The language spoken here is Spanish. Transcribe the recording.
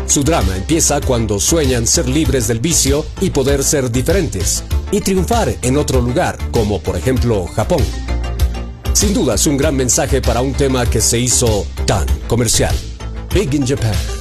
Su drama empieza cuando sueñan ser libres del vicio y poder ser diferentes, y triunfar en otro lugar, como por ejemplo Japón. Sin duda es un gran mensaje para un tema que se hizo tan comercial. Big in Japan.